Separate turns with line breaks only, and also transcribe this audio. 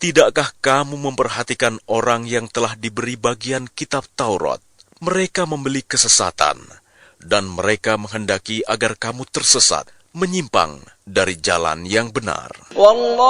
Tidakkah kamu memperhatikan orang yang telah diberi bagian kitab Taurat? Mereka membeli kesesatan, dan mereka menghendaki agar kamu tersesat, menyimpang dari jalan yang benar.